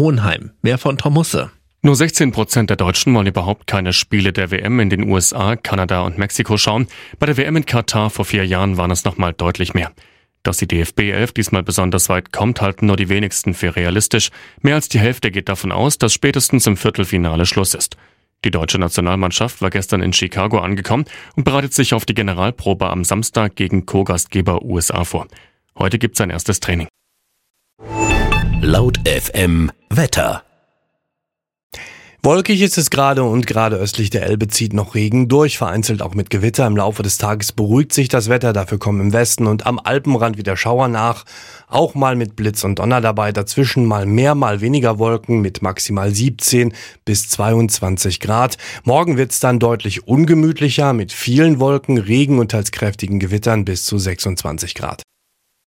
Hohenheim. Mehr von Tom Husse. Nur 16% der Deutschen wollen überhaupt keine Spiele der WM in den USA, Kanada und Mexiko schauen. Bei der WM in Katar vor 4 Jahren waren es nochmal deutlich mehr. Dass die DFB 11 diesmal besonders weit kommt, halten nur die wenigsten für realistisch. Mehr als die Hälfte geht davon aus, dass spätestens im Viertelfinale Schluss ist. Die deutsche Nationalmannschaft war gestern in Chicago angekommen und bereitet sich auf die Generalprobe am Samstag gegen Co-Gastgeber USA vor. Heute gibt's sein erstes Training. Laut FM Wetter. Wolkig ist es gerade und gerade östlich der Elbe zieht noch Regen durch, vereinzelt auch mit Gewitter. Im Laufe des Tages beruhigt sich das Wetter, dafür kommen im Westen und am Alpenrand wieder Schauer nach. Auch mal mit Blitz und Donner dabei, dazwischen mal mehr, mal weniger Wolken mit maximal 17 bis 22 Grad. Morgen wird's dann deutlich ungemütlicher mit vielen Wolken, Regen und teils kräftigen Gewittern bis zu 26 Grad.